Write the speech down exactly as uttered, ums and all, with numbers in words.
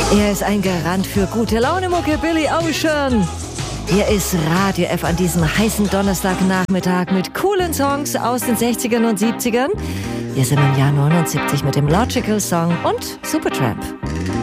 Er ist ein Garant für gute Laune, Mucke, Billy Ocean. Hier ist Radio F an diesem heißen Donnerstagnachmittag mit coolen Songs aus den sechzigern und siebzigern. Wir sind im Jahr neunundsiebzig mit dem Logical Song und Supertramp.